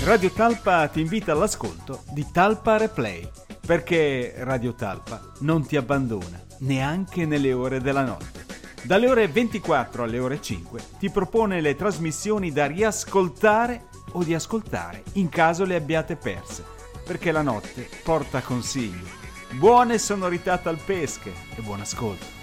Radio Talpa ti invita all'ascolto di Talpa Replay, perché Radio Talpa non ti abbandona, neanche nelle ore della notte. Dalle ore 24 alle ore 5 ti propone le trasmissioni da riascoltare o di ascoltare in caso le abbiate perse, perché la notte porta consigli. Buone sonorità talpesche e buon ascolto.